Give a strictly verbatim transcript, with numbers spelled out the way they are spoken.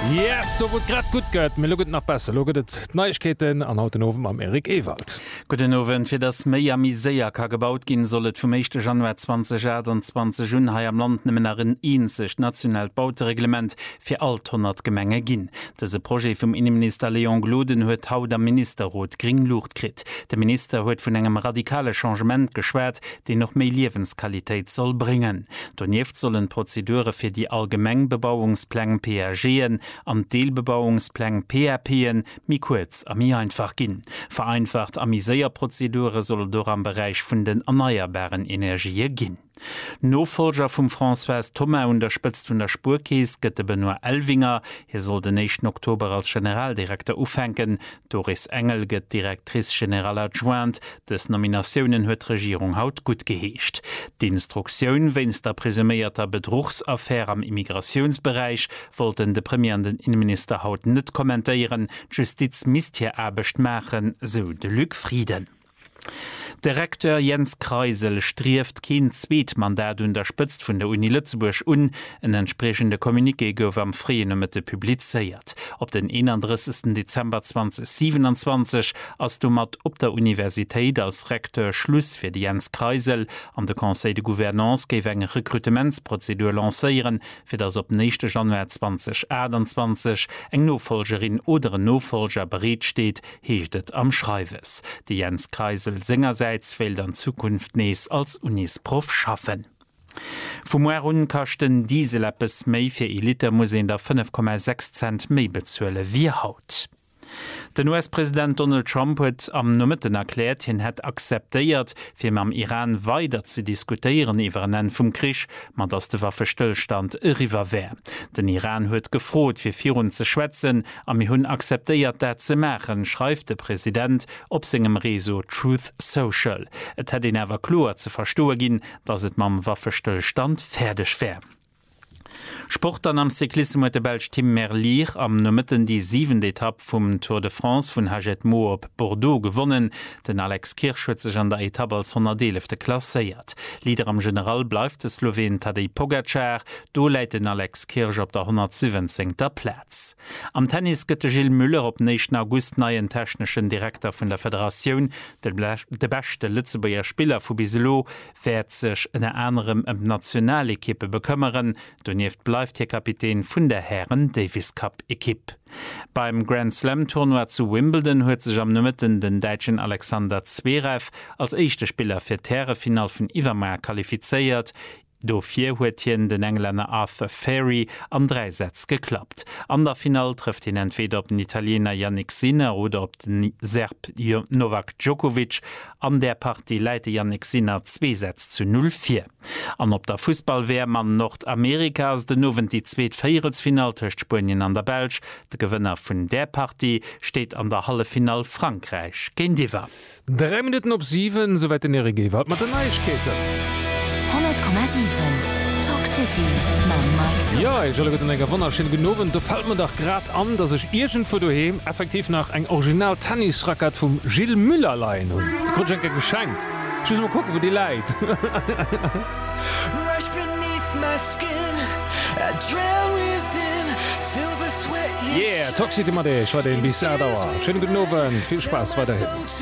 Yes, da wird grad gut gehört. Mir schaut noch besser. Schaut es Neuigkeiten an heute Abend am Erik Ewald. Guten Abend. Für das Miami-Sea kann gebaut gehen soll es vom ersten Januar zwanzig einundzwanzig und hier am Land nicht mehr ein einziges nationales Baureglement für all hundert Gemenge gehen. Das Projekt vom Innenminister Leon Gloden hat heute der Ministerrat grün Luft gekriegt. Der Minister hat von einem radikalen Changement geschwärzt, der noch mehr Lebensqualität soll bringen. Daneben sollen Prozeduren für die Allgemeinbebauungspläne P R G an Teilbebauungsplan P R P mi kurz a mi einfach ginn. Vereinfacht Amiséierprozedure soll do am Bereich vun den erneuerbaren Energie ginn. Nofolger vum François Thomas unterspëtzt vun der Spurkees gëtt Benoit Elvinger. Hier soll den nächsten Oktober als Generaldirektor ufenken. Doris Engel gëtt Direktrice General Adjoint. Des Nominatiounen huet Regierung haut gut geheescht. Die Instruktionun wennns der presumierter Betrugsaffaire am Immigrationsbereich wollten de premierenden Innenminister haut net kommentieren. Justiz misst hier abecht machen, so de Lück Frieden. Direktor Jens Kreisel strieft kein Zweitmandat unterstützt von der Uni Lützeburg un, ein entsprechende Kommuniqué gouf am Freien mit publiziert. Ob den einunddreißigsten Dezember zweitausendsiebenundzwanzig als du mat op der Universität als Rektor Schluss für die Jens Kreisel an der Conseil de Gouvernance gave eng Rekrutementsprozedur lancieren, für das op nächste Januar zweitausendeinundzwanzig eng Nofolgerin oder ein Nofolger beredt steht, hechtet am Schreiwes. Die Jens Kreisel Sängerseite will an Zukunft nees als Unisprof schaffen. Vom Runkachten Dieselappes méi fir e Liter muss in der fünf Komma sechs Cent méi bezuele wie haut. Den U S-Präsident Donald Trump hat am Nummeten erklärt, hin hat akzeptiert, fir am Iran weiter zu diskutieren iwwer einen vum Krieg, man dass der Waffestillstand irriwer wär. Den Iran huet gefrot, fir virun ze schwätzen, am mi hunn akzeptiert dat ze machen, schreibt der Präsident op segem Reso Truth Social. Et hat ihn awer klar ze verstoe gin, dass et mam Waffestillstand fertig wär. Sport an am Cyklismus de Belge Tim Merlier am Nummeten die siebente Etappe vom Tour de France von Haget Mo op Bordeaux gewonnen. Den Alex Kirch huet sich an der Etappe als hundertelfte klasseiert. Lieder am General bleibt der Slowen Tadej Pogacar, do leiit den Alex Kirch op der hundertsiebzehngter Platz. Am Tennis gëtt Gilles Müller op nächsten August neien technischen Direktor vun der Föderation. De beste Lützeburger Spieler vu biselo werd sech en anderem em Nationalekippe bekümmeren. Doneft bleibt hier Kapitän vun der Herren Davis Cup Equipe. Beim Grand Slam Tournoi zu Wimbledon huet sich am Nummeten den Deutschen Alexander Zverev als echte Spieler fir Terrefinal vun Ivermeier qualifiziert. Do vier huetien den Engländer Arthur Ferry an drei Sätz geklappt. An der Final trifft ihn entweder op den Italiener Yannick Sinner oder op den Serb Novak Djokovic. An der Partie leite Yannick Sinner zwei Sätze zu null vier. An op der Fußballwehrmann Nordamerikas den nowen die zweet Vierelsfinal töcht Spanien an der Belge. Der Gewinner vun der Partie steht an der Hallefinal Frankreich gegen die war. Drei Minuten op sieben, soweit den Erik Ewald mit der Neuigkeiten. hundert Komma sieben Talk City Ja, ich soll enger wunderschön genoven. Da fällt mir doch grad an, dass ich irgend vor daheim effektiv nach eng original Tennisracket vom Gilles Müller leihen und die Grundschenke geschenkt. Ich muss mal gucken, wo die leid. Yeah, Talk City Made, ich war den bis Dauer. Schönen guten Abend, viel Spaß weiterhin.